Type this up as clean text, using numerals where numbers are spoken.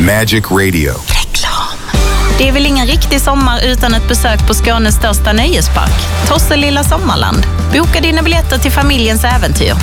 Magic Radio. Reklam. Det är väl ingen riktig sommar utan ett besök på Skånes största nöjespark, Tosselilla Sommarland. Boka dina biljetter till familjens äventyr